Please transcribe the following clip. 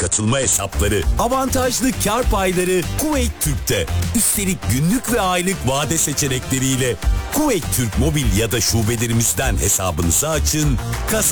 katılma hesapları, avantajlı kar payları Kuveyt Türk'te. Üstelik günlük ve aylık vade seçenekleriyle Kuveyt Türk mobil ya da şubelerimizden hesabınızı açın, kazanın.